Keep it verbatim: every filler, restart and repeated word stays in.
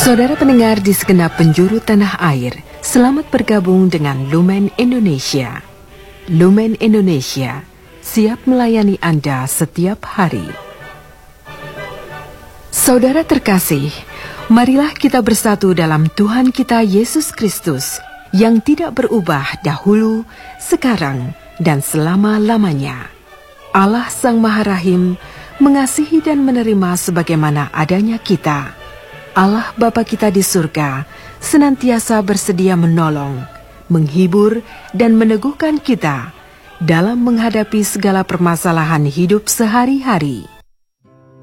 Saudara pendengar di segenap penjuru tanah air, selamat bergabung dengan Lumen Indonesia. Lumen Indonesia siap melayani Anda setiap hari. Saudara terkasih, marilah kita bersatu dalam Tuhan kita Yesus Kristus yang tidak berubah dahulu, sekarang, dan selama-lamanya. Allah Sang Maha Rahim mengasihi dan menerima sebagaimana adanya kita. Allah Bapa kita di surga senantiasa bersedia menolong, menghibur, dan meneguhkan kita dalam menghadapi segala permasalahan hidup sehari-hari.